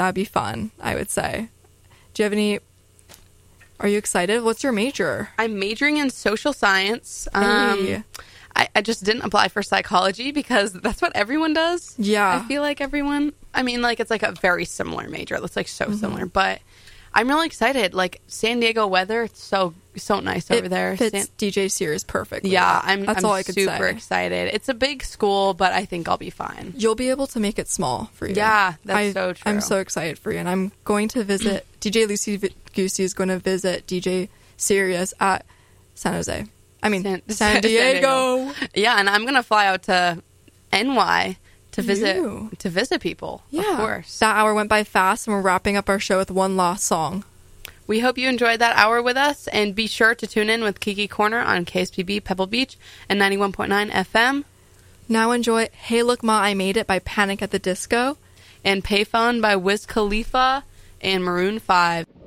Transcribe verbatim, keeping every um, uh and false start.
that'd be fun, I would say. Do you have any... Are you excited? What's your major? I'm majoring in social science. Um, Hey. I, I just didn't apply for psychology because that's what everyone does. Yeah. I feel like everyone... I mean, like, it's like a very similar major. It's like so Mm-hmm. similar. But I'm really excited. Like, San Diego weather, it's so so nice over It there. fits San- D J Sears perfectly. yeah, I'm, That's I'm all I could super say. excited. It's a big school, but I think I'll be fine. You'll be able to make it small for you. Yeah, that's I, so true. I'm so excited for you. And I'm going to visit... D J Lucy V- Goosey is going to visit D J Sirius at San Jose. I mean, San- San, San Diego. Diego. Yeah, and I'm going to fly out to N Y to visit You. to visit people, Yeah. of course. That hour went by fast, and we're wrapping up our show with one last song. We hope you enjoyed that hour with us, and be sure to tune in with Kiki Corner on K S P B Pebble Beach and ninety-one point nine F M. Now enjoy Hey Look Ma, I Made It by Panic at the Disco. And Payphone by Wiz Khalifa and Maroon five.